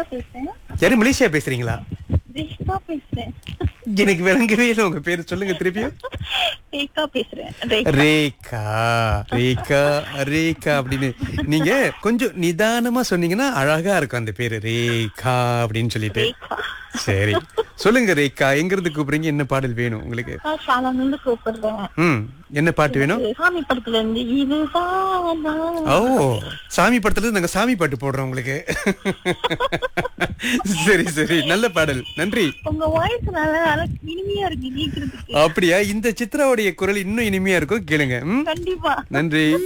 ரிஷ்கா பேசுறேன். யாரு மலேசியா பேசுறீங்களா? ரிஷ்கா பேசுறேன். எனக்கு விளங்கவே இல்லை உங்க பேரு, சொல்லுங்க திருப்பியும். ரேகா பேசுறேன். ரேகா. ரேகா, ரேகா, ரேகா அப்படின்னு நீங்க கொஞ்சம் நிதானமா சொன்னீங்கன்னா அழகா இருக்கும் அந்த பேரு, ரேகா அப்படின்னு சொல்லிட்டு. ரேகா. சரி, சொல்லுங்க ரேகா, எங்க இருந்து கூப்பிடுறீங்க? என்ன பாடல் வேணும் உங்களுக்கு? சாலாந்து கூப்பிடுறேன். என்ன பாட்டு வேணும்? சாமி படத்துல இருந்து இதுதானா. ஓ, சாமி படத்துல இருந்து நாங்க சாமி பாட்டு போடுறோம் உங்களுக்கு. சரி சரி, நல்ல பாடல், நன்றி. உங்க வாய்ஸ் நல்லா இனிமையா இருக்கு கேக்குறதுக்கு. அப்படியா? இந்த சித்ராவுடைய குரல் இன்னும் இனிமையா இருக்கும், கேளுங்க. கண்டிப்பா. நன்றி.